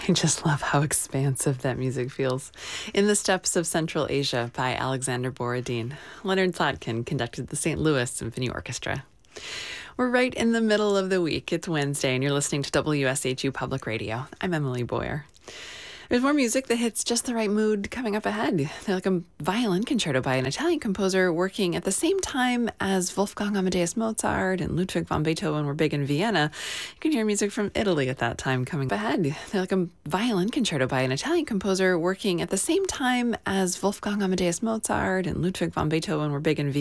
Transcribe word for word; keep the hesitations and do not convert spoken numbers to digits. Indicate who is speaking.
Speaker 1: I just love how expansive that music feels. In the Steppes of Central Asia by Alexander Borodin. Leonard Slatkin conducted the Saint Louis Symphony Orchestra. We're right in the middle of the week. It's Wednesday, and you're listening to W S H U Public Radio. I'm Emily Boyer. There's more music that hits just the right mood coming up ahead. They're like a violin concerto by an Italian composer working at the same time as Wolfgang Amadeus Mozart and Ludwig van Beethoven were big in Vienna. You can hear music from Italy at that time coming up ahead. They're like a violin concerto by an Italian composer working at the same time as Wolfgang Amadeus Mozart and Ludwig van Beethoven were big in Vienna.